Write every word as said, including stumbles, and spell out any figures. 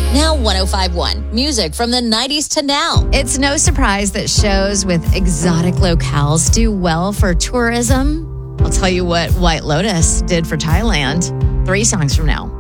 Now one oh five point one. Music from the nineties to now. It's no surprise that shows with exotic locales do well for tourism. I'll tell you what White Lotus did for Thailand. Three songs from now.